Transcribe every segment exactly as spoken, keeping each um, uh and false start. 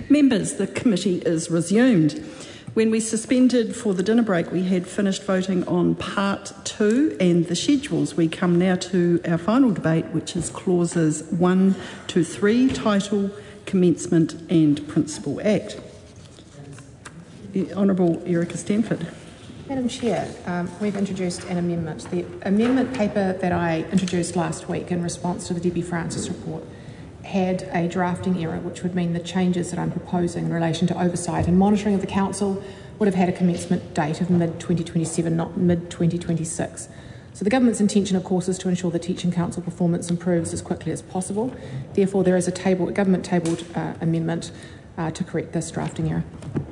Members, the committee is resumed. When we suspended for the dinner break, we had finished voting on part two and the schedules. We come now to our final debate, which is clauses one to three, title, commencement and principal act. The Honourable Erica Stanford. Madam Chair, um, we've introduced an amendment. The amendment paper that I introduced last week in response to the Debbie Francis report had a drafting error, which would mean the changes that I'm proposing in relation to oversight and monitoring of the Council would have had a commencement date of mid twenty twenty-seven, not mid twenty twenty-six. So the Government's intention, of course, is to ensure the Teaching Council performance improves as quickly as possible. Therefore, there is a table, a government-tabled uh, amendment uh, to correct this drafting error.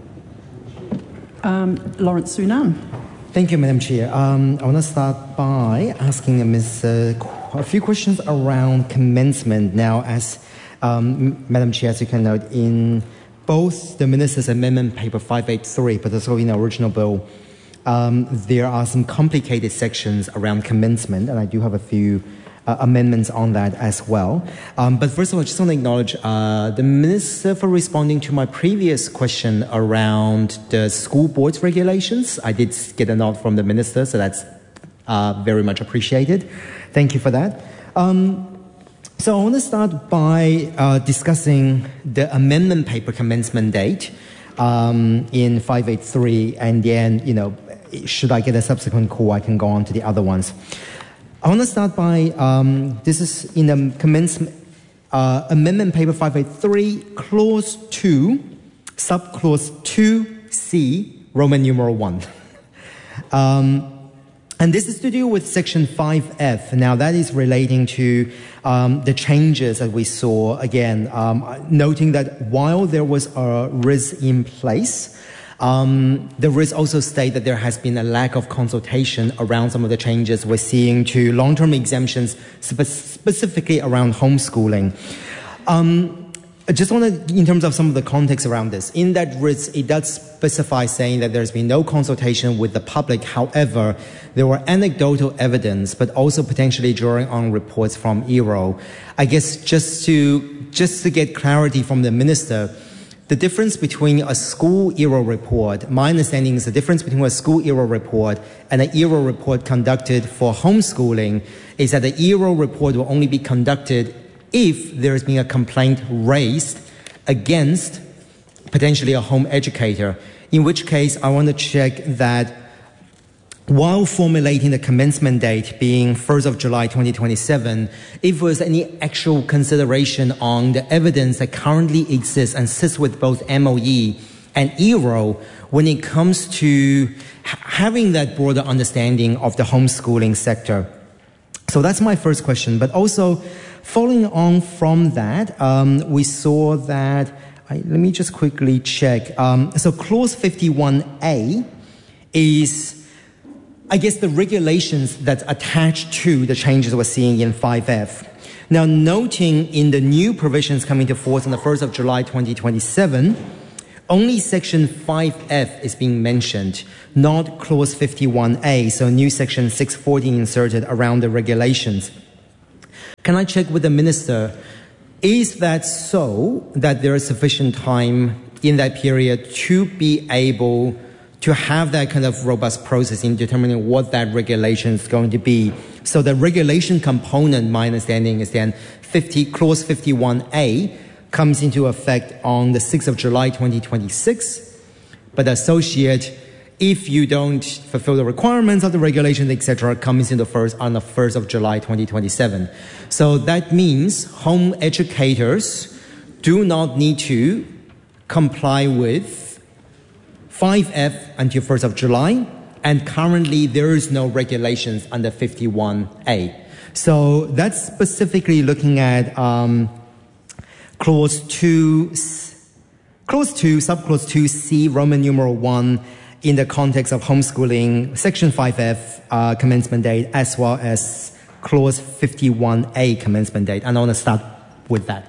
Um, Lawrence Sunan. Thank you, Madam Chair. Um, I want to start by asking Miz Uh, a few questions around commencement. Now, as um, Madam Chair, as you can note, in both the Minister's Amendment Paper five eighty-three, but also in the original bill, um, there are some complicated sections around commencement, and I do have a few uh, amendments on that as well. Um, but first of all, I just want to acknowledge uh, the Minister for responding to my previous question around the school board's regulations. I did get a nod from the Minister, so that's uh, very much appreciated. Thank you for that. Um, so I want to start by uh, discussing the amendment paper commencement date um, in five eighty-three, and then, you know, should I get a subsequent call, I can go on to the other ones. I want to start by, um, this is in the commencement, uh, amendment paper five eighty-three, clause two, subclause two C, Roman numeral one. um, And this is to do with section five F. Now, that is relating to um, the changes that we saw, again, um, noting that while there was a R I S in place, um, the R I S also state that there has been a lack of consultation around some of the changes we're seeing to long-term exemptions, spe specifically around homeschooling. Um, I just want to, in terms of some of the context around this, in that R I S, it does specify saying that there's been no consultation with the public. However, there were anecdotal evidence, but also potentially drawing on reports from E R O. I guess just to, just to get clarity from the Minister, the difference between a school E R O report, my understanding is the difference between a school E R O report and an E R O report conducted for homeschooling is that the E R O report will only be conducted if there has been a complaint raised against potentially a home educator, in which case I want to check that while formulating the commencement date being first of July twenty twenty-seven, if there was any actual consideration on the evidence that currently exists and sits with both M O E and E R O when it comes to having that broader understanding of the homeschooling sector. So that's my first question, but also following on from that, um, we saw that, I, let me just quickly check. Um, so clause fifty-one A is, I guess, the regulations that's attached to the changes we're seeing in five F. Now, noting in the new provisions coming to force on the first of July twenty twenty-seven, only section five F is being mentioned, not clause fifty-one A, so new section six fourteen inserted around the regulations. Can I check with the Minister, is that so that there is sufficient time in that period to be able to have that kind of robust process in determining what that regulation is going to be? So the regulation component, my understanding is then fifty, clause fifty-one A comes into effect on the sixth of July twenty twenty-six, but associate, if you don't fulfill the requirements of the regulations, et cetera, comes into first on the first of July twenty twenty-seven. So that means home educators do not need to comply with five F until first of July, and currently there is no regulations under fifty-one A. So that's specifically looking at um, clause two, clause two, subclause two C, Roman numeral one, in the context of homeschooling, section five F uh, commencement date, as well as clause fifty-one A commencement date. And I want to start with that.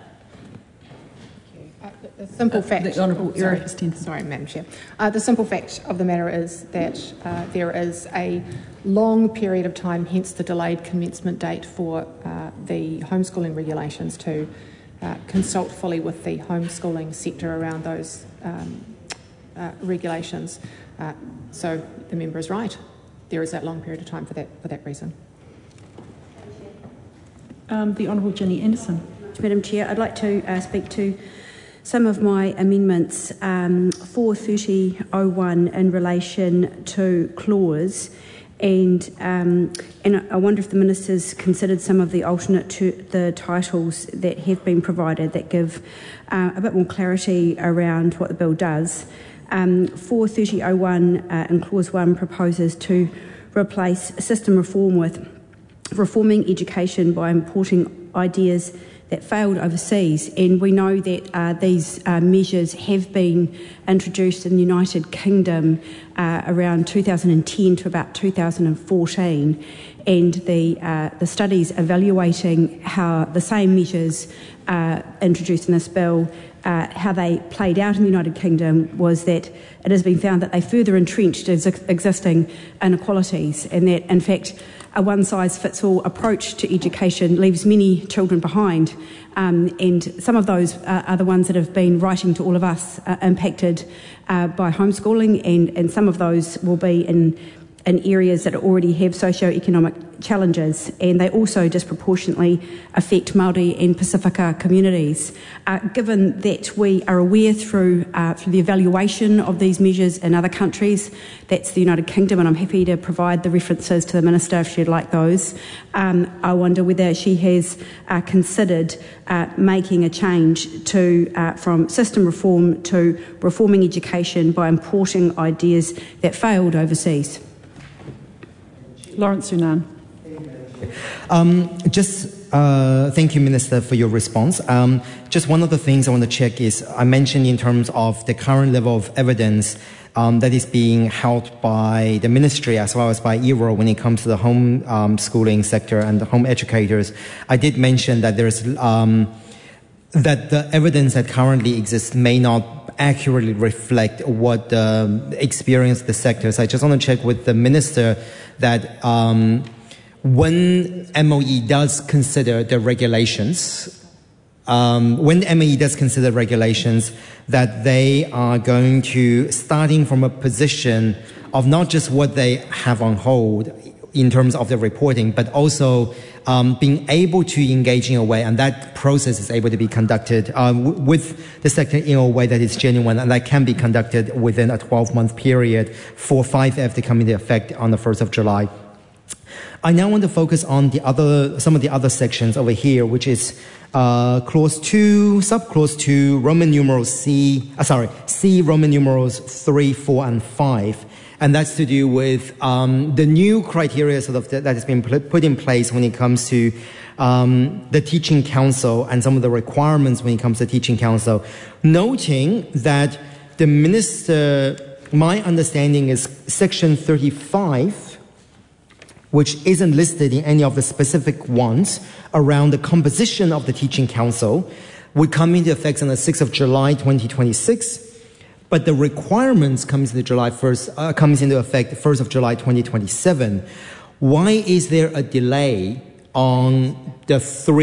Uh, the, the simple uh, fact, the Honourable oh, sorry, sorry, Madam Chair. Uh, the simple fact of the matter is that uh, there is a long period of time, hence the delayed commencement date for uh, the homeschooling regulations to uh, consult fully with the homeschooling sector around those um, uh, regulations. Uh, so the member is right. There is that long period of time for that, for that reason. Um, the Honourable Ginny Anderson. Madam Chair, I'd like to uh, speak to some of my amendments, um, four thirty oh one in relation to clause, and um, and I wonder if the Minister's considered some of the alternate to the titles that have been provided that give uh, a bit more clarity around what the bill does. Um, four thirty oh one uh, in clause one proposes to replace system reform with reforming education by importing ideas that failed overseas, and we know that uh, these uh, measures have been introduced in the United Kingdom uh, around two thousand ten to about two thousand fourteen, and the uh, the studies evaluating how the same measures uh, introduced in this bill, uh, how they played out in the United Kingdom, was that it has been found that they further entrenched ex- existing inequalities, and that in fact a one-size-fits-all approach to education leaves many children behind, um, and some of those uh, are the ones that have been writing to all of us uh, impacted uh, by homeschooling, and, and some of those will be in in areas that already have socio-economic challenges, and they also disproportionately affect Māori and Pacifica communities. Uh, given that we are aware through, uh, through the evaluation of these measures in other countries, that's the United Kingdom, and I'm happy to provide the references to the Minister if she'd like those, um, I wonder whether she has uh, considered uh, making a change to uh, from system reform to reforming education by importing ideas that failed overseas. Lawrence Sunan. Um, just uh, thank you, Minister, for your response. Um, just one of the things I want to check is I mentioned in terms of the current level of evidence um, that is being held by the ministry as well as by E R O when it comes to the home um, schooling sector and the home educators. I did mention that there's um, that the evidence that currently exists may not accurately reflect what the experience of the sector is. I just want to check with the Minister that um, when M O E does consider the regulations, um, when M O E does consider regulations, that they are going to, starting from a position of not just what they have on hold in terms of the reporting, but also um, being able to engage in a way, and that process is able to be conducted uh, w- with the sector in a way that is genuine, and that can be conducted within a twelve-month period for five F to come into effect on the first of July. I now want to focus on the other, some of the other sections over here, which is uh, clause two, subclause two, Roman numerals C, uh, sorry, C, Roman numerals three, four, and five. And that's to do with um, the new criteria sort of that, that has been put in place when it comes to um, the teaching council and some of the requirements when it comes to teaching council. Noting that the minister, my understanding is section thirty-five, which isn't listed in any of the specific ones around the composition of the teaching council, would come into effect on the sixth of July twenty twenty-six. But the requirements comes into July first, uh, comes into effect first of July twenty twenty-seven. Why is there a delay on the three